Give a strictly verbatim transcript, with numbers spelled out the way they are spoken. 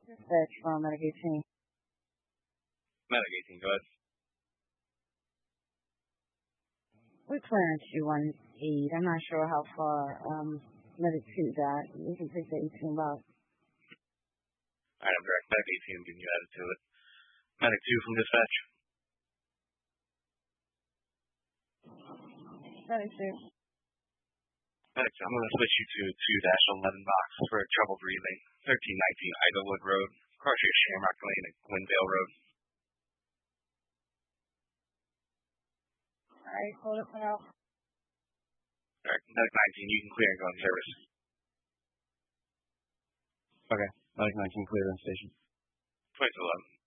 Dispatch from Medic eighteen. Medic eighteen, go ahead. What clearance do you want aid? I'm not sure how far um, Medic two got. You can take the eighteen box. Alright, I'm direct. Medic eighteen, I'm getting you added to it. Medic two from dispatch. Medic two. Medic two, I'm going to switch you to two dash eleven box for a troubled relay. thirteen nineteen Idlewood Road, Cartier Shamrock Lane, and Glendale Road. Alright, hold it for now. Alright, Medic nineteen, you can clear and go on service. Okay, Medic nineteen, clear on station. twenty-two eleven.